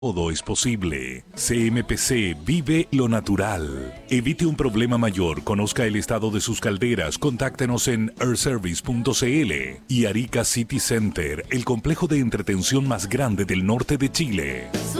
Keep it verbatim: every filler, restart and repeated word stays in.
Todo es posible. C M P C vive lo natural. Evite un problema mayor. Conozca el estado de sus calderas. Contáctenos en air service punto c l. Y Arica City Center, el complejo de entretención más grande del norte de Chile.